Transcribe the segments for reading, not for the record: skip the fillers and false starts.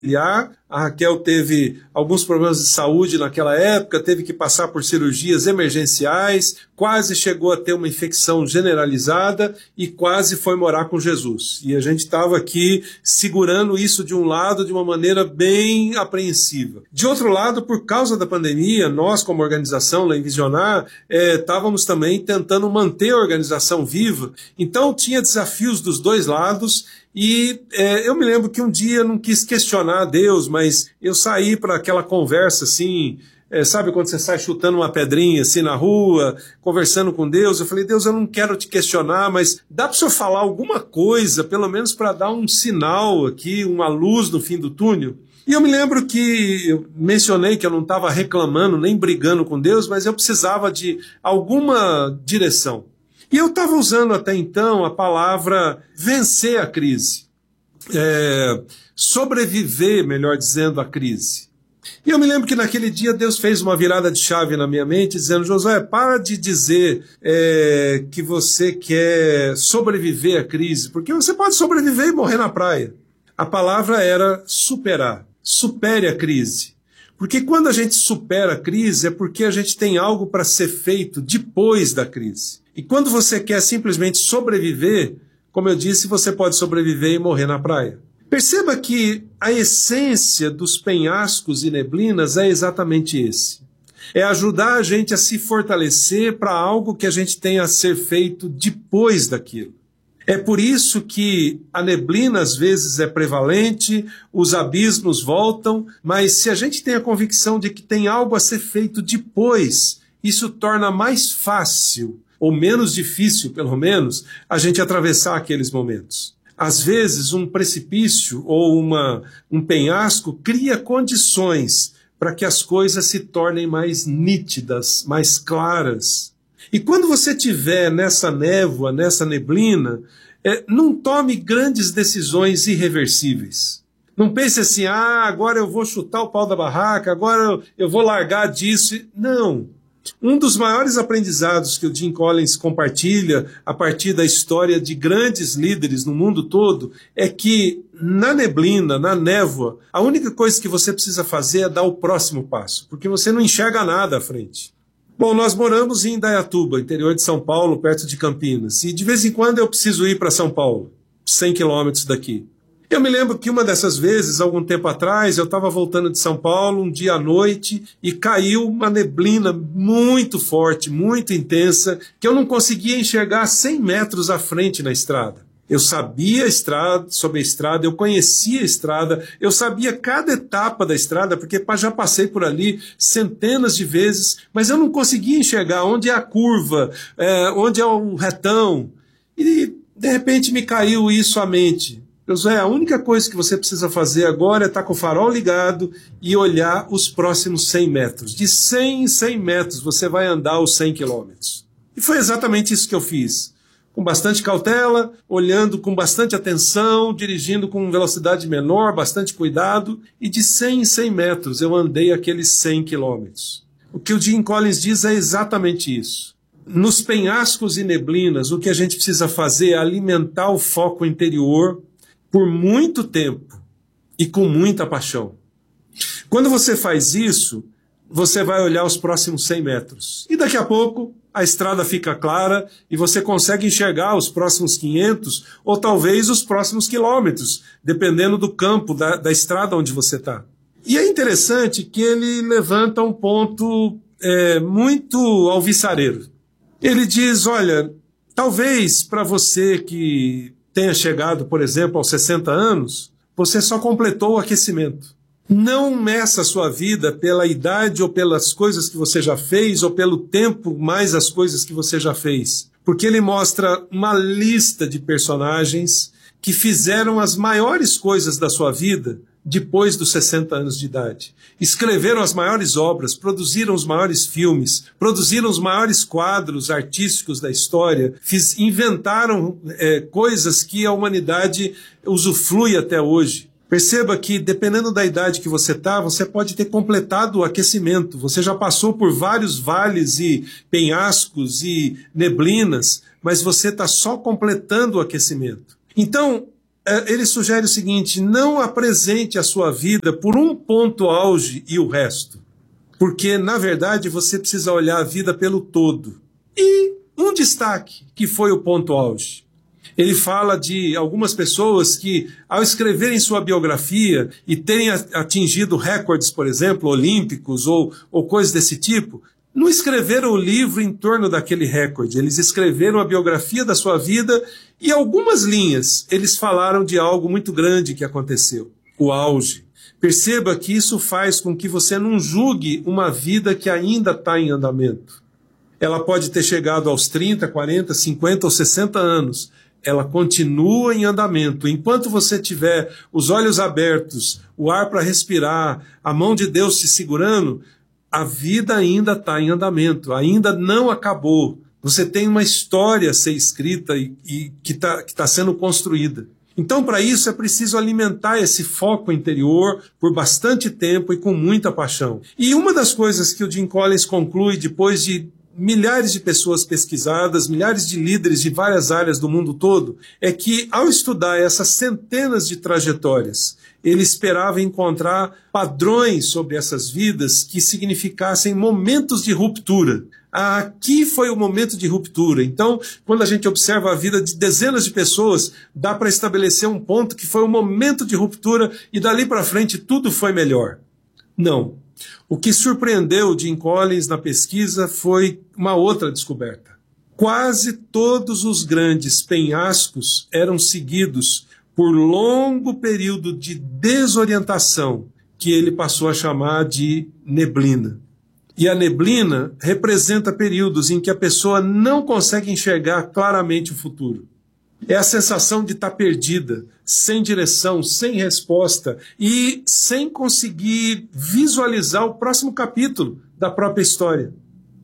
A Raquel teve alguns problemas de saúde naquela época, teve que passar por cirurgias emergenciais, quase chegou a ter uma infecção generalizada e quase foi morar com Jesus. E a gente estava aqui segurando isso de um lado de uma maneira bem apreensiva. De outro lado, por causa da pandemia, nós como organização lá em Visionar, estávamos também tentando manter a organização viva. Então tinha desafios dos dois lados. E eu me lembro que um dia eu não quis questionar Deus, mas eu saí para aquela conversa assim, sabe quando você sai chutando uma pedrinha assim na rua, conversando com Deus? Eu falei, Deus, eu não quero te questionar, mas dá para o senhor falar alguma coisa, pelo menos para dar um sinal aqui, uma luz no fim do túnel? E eu me lembro que eu mencionei que eu não estava reclamando nem brigando com Deus, mas eu precisava de alguma direção. E eu estava usando até então a palavra vencer a crise, sobreviver, melhor dizendo, à crise. E eu me lembro que naquele dia Deus fez uma virada de chave na minha mente, dizendo, Josué, para de dizer que você quer sobreviver à crise, porque você pode sobreviver e morrer na praia. A palavra era superar, supere a crise. Porque quando a gente supera a crise é porque a gente tem algo para ser feito depois da crise. E quando você quer simplesmente sobreviver, como eu disse, você pode sobreviver e morrer na praia. Perceba que a essência dos penhascos e neblinas é exatamente esse. É ajudar a gente a se fortalecer para algo que a gente tem a ser feito depois daquilo. É por isso que a neblina às vezes é prevalente, os abismos voltam, mas se a gente tem a convicção de que tem algo a ser feito depois, isso torna mais fácil, ou menos difícil pelo menos, a gente atravessar aqueles momentos. Às vezes um precipício ou um penhasco cria condições para que as coisas se tornem mais nítidas, mais claras. E quando você estiver nessa névoa, nessa neblina, não tome grandes decisões irreversíveis. Não pense assim, agora eu vou chutar o pau da barraca, agora eu vou largar disso. Não. Um dos maiores aprendizados que o Jim Collins compartilha a partir da história de grandes líderes no mundo todo é que na neblina, na névoa, a única coisa que você precisa fazer é dar o próximo passo, porque você não enxerga nada à frente. Bom, nós moramos em Indaiatuba, interior de São Paulo, perto de Campinas, e de vez em quando eu preciso ir para São Paulo, 100 quilômetros daqui. Eu me lembro que uma dessas vezes, algum tempo atrás, eu estava voltando de São Paulo, um dia à noite, e caiu uma neblina muito forte, muito intensa, que eu não conseguia enxergar 100 metros à frente na estrada. Eu sabia sobre a estrada, eu conhecia a estrada, eu sabia cada etapa da estrada, porque já passei por ali centenas de vezes, mas eu não conseguia enxergar onde é a curva, onde é o retão. E de repente me caiu isso à mente. Josué, a única coisa que você precisa fazer agora é estar com o farol ligado e olhar os próximos 100 metros. De 100 em 100 metros você vai andar os 100 quilômetros. E foi exatamente isso que eu fiz. Com bastante cautela, olhando com bastante atenção, dirigindo com velocidade menor, bastante cuidado, e de 100 em 100 metros eu andei aqueles 100 quilômetros. O que o Jim Collins diz é exatamente isso. Nos penhascos e neblinas, o que a gente precisa fazer é alimentar o foco interior por muito tempo e com muita paixão. Quando você faz isso, você vai olhar os próximos 100 metros. E daqui a pouco a estrada fica clara e você consegue enxergar os próximos 500 ou talvez os próximos quilômetros, dependendo do campo, da estrada onde você está. E é interessante que ele levanta um ponto muito alvissareiro. Ele diz, olha, talvez para você que tenha chegado, por exemplo, aos 60 anos, você só completou o aquecimento. Não meça a sua vida pela idade ou pelas coisas que você já fez ou pelo tempo mais as coisas que você já fez. Porque ele mostra uma lista de personagens que fizeram as maiores coisas da sua vida depois dos 60 anos de idade. Escreveram as maiores obras, produziram os maiores filmes, produziram os maiores quadros artísticos da história, inventaram coisas que a humanidade usufrui até hoje. Perceba que, dependendo da idade que você está, você pode ter completado o aquecimento. Você já passou por vários vales e penhascos e neblinas, mas você está só completando o aquecimento. Então, ele sugere o seguinte: não apresente a sua vida por um ponto auge e o resto. Porque, na verdade, você precisa olhar a vida pelo todo. E um destaque, que foi o ponto auge. Ele fala de algumas pessoas que, ao escreverem sua biografia e terem atingido recordes, por exemplo, olímpicos ou coisas desse tipo, não escreveram o livro em torno daquele recorde. Eles escreveram a biografia da sua vida e algumas linhas eles falaram de algo muito grande que aconteceu, o auge. Perceba que isso faz com que você não julgue uma vida que ainda está em andamento. Ela pode ter chegado aos 30, 40, 50 ou 60 anos. Ela continua em andamento. Enquanto você tiver os olhos abertos, o ar para respirar, a mão de Deus te segurando, a vida ainda está em andamento, ainda não acabou. Você tem uma história a ser escrita e que tá sendo construída. Então, para isso, é preciso alimentar esse foco interior por bastante tempo e com muita paixão. E uma das coisas que o Jim Collins conclui depois de milhares de pessoas pesquisadas, milhares de líderes de várias áreas do mundo todo, é que ao estudar essas centenas de trajetórias, ele esperava encontrar padrões sobre essas vidas que significassem momentos de ruptura. Aqui foi o momento de ruptura. Então, quando a gente observa a vida de dezenas de pessoas, dá para estabelecer um ponto que foi o momento de ruptura e dali para frente tudo foi melhor. Não. O que surpreendeu Jim Collins na pesquisa foi uma outra descoberta. Quase todos os grandes penhascos eram seguidos por longo período de desorientação, que ele passou a chamar de neblina. E a neblina representa períodos em que a pessoa não consegue enxergar claramente o futuro. É a sensação de estar perdida, sem direção, sem resposta e sem conseguir visualizar o próximo capítulo da própria história.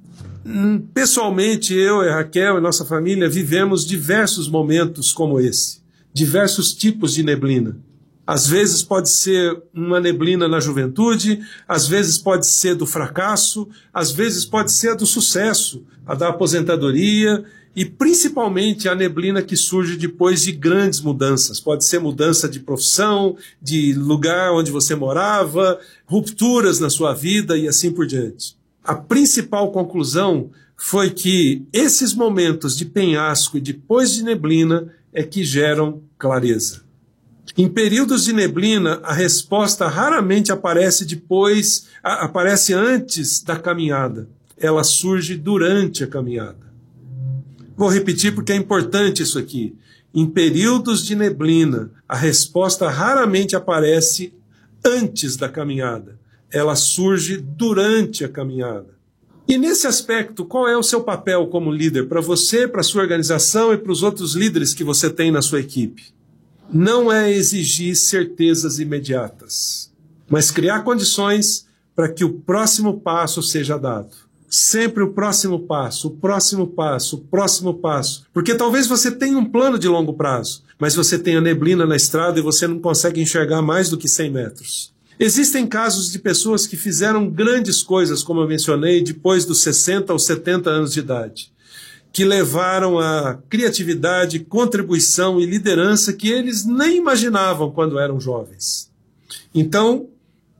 Pessoalmente, eu e a Raquel e nossa família vivemos diversos momentos como esse, diversos tipos de neblina. Às vezes pode ser uma neblina na juventude, às vezes pode ser do fracasso, às vezes pode ser a do sucesso, a da aposentadoria e principalmente a neblina que surge depois de grandes mudanças. Pode ser mudança de profissão, de lugar onde você morava, rupturas na sua vida e assim por diante. A principal conclusão foi que esses momentos de penhasco e depois de neblina é que geram clareza. Em períodos de neblina, a resposta raramente aparece antes da caminhada. Ela surge durante a caminhada. Vou repetir porque é importante isso aqui. Em períodos de neblina, a resposta raramente aparece antes da caminhada. Ela surge durante a caminhada. E nesse aspecto, qual é o seu papel como líder? Para você, para a sua organização e para os outros líderes que você tem na sua equipe? Não é exigir certezas imediatas, mas criar condições para que o próximo passo seja dado. Sempre o próximo passo, o próximo passo, o próximo passo. Porque talvez você tenha um plano de longo prazo, mas você tenha neblina na estrada e você não consegue enxergar mais do que 100 metros. Existem casos de pessoas que fizeram grandes coisas, como eu mencionei, depois dos 60 ou 70 anos de idade, que levaram a criatividade, contribuição e liderança que eles nem imaginavam quando eram jovens. Então,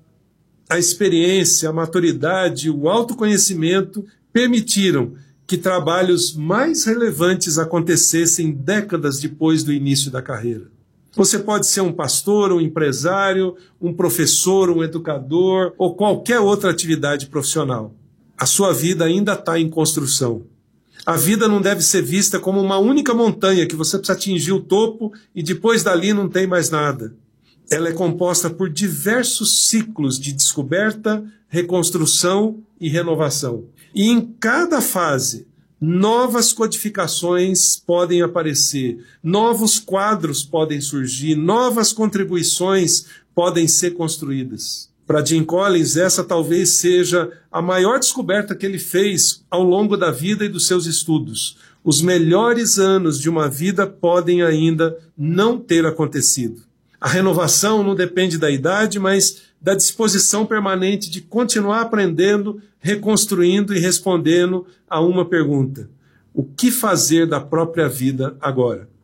a experiência, a maturidade, o autoconhecimento permitiram que trabalhos mais relevantes acontecessem décadas depois do início da carreira. Você pode ser um pastor, um empresário, um professor, um educador ou qualquer outra atividade profissional. A sua vida ainda está em construção. A vida não deve ser vista como uma única montanha que você precisa atingir o topo e depois dali não tem mais nada. Ela é composta por diversos ciclos de descoberta, reconstrução e renovação. E em cada fase, novas codificações podem aparecer, novos quadros podem surgir, novas contribuições podem ser construídas. Para Jim Collins, essa talvez seja a maior descoberta que ele fez ao longo da vida e dos seus estudos. Os melhores anos de uma vida podem ainda não ter acontecido. A renovação não depende da idade, mas da disposição permanente de continuar aprendendo, reconstruindo e respondendo a uma pergunta: o que fazer da própria vida agora?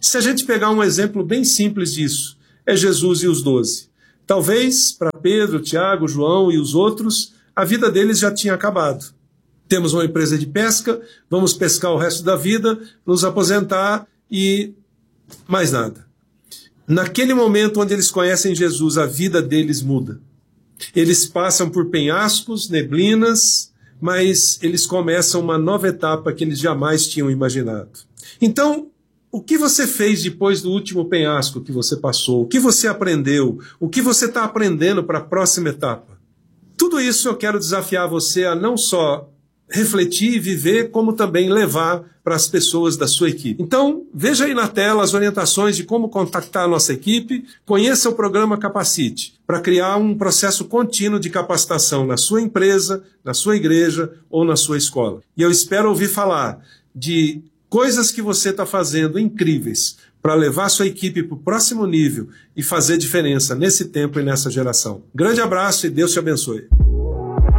Se a gente pegar um exemplo bem simples disso, é Jesus e os 12. Talvez para Pedro, Tiago, João e os outros, a vida deles já tinha acabado. Temos uma empresa de pesca, vamos pescar o resto da vida, nos aposentar e mais nada. Naquele momento onde eles conhecem Jesus, a vida deles muda. Eles passam por penhascos, neblinas, mas eles começam uma nova etapa que eles jamais tinham imaginado. Então, o que você fez depois do último penhasco que você passou? O que você aprendeu? O que você está aprendendo para a próxima etapa? Tudo isso eu quero desafiar você a não só refletir e viver, como também levar para as pessoas da sua equipe. Então, veja aí na tela as orientações de como contactar a nossa equipe, conheça o programa Capacite, para criar um processo contínuo de capacitação na sua empresa, na sua igreja ou na sua escola. E eu espero ouvir falar de coisas que você está fazendo incríveis para levar a sua equipe para o próximo nível e fazer diferença nesse tempo e nessa geração. Grande abraço e Deus te abençoe.